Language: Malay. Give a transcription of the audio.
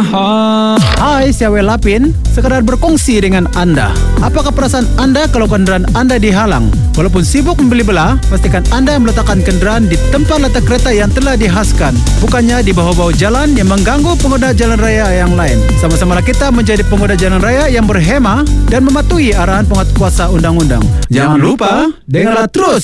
Hai, saya Lapin. Sekadar berkongsi dengan anda. Apakah perasaan anda kalau kenderaan anda dihalang? Walaupun sibuk membeli belah, pastikan anda meletakkan kenderaan di tempat letak kereta yang telah dihaskan, bukannya di bawah-bawah jalan yang mengganggu pengguna jalan raya yang lain. Sama-samalah kita menjadi pengguna jalan raya yang berhema dan mematuhi arahan penguatkuasa undang-undang. Jangan lupa, dengarlah terus